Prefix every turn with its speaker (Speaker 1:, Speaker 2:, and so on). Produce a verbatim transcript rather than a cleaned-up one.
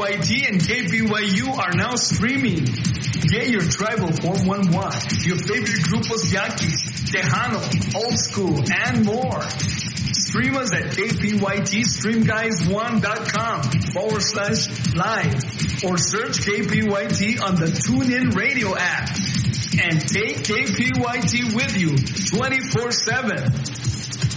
Speaker 1: Y T and K P Y U are now streaming. Get your tribal four one one, your favorite grupos yaquis, Tejano, Old School, and more. Stream us at kpytstreamguys1.com forward slash live or search K P Y T on the TuneIn Radio app. And take K P Y T with you twenty-four seven.